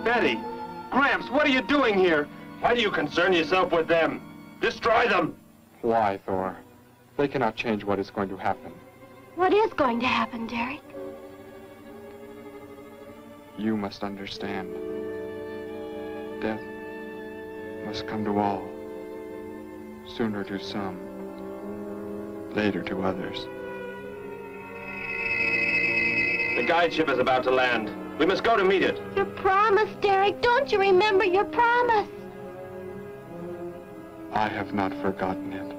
Betty! Gramps, what are you doing here? Why do you concern yourself with them? Destroy them! Why, Thor? They cannot change what is going to happen. What is going to happen, Derek? You must understand. Death must come to all. Sooner to some, later to others. The guide ship is about to land. We must go to meet it. Your promise, Derek. Don't you remember your promise? I have not forgotten it.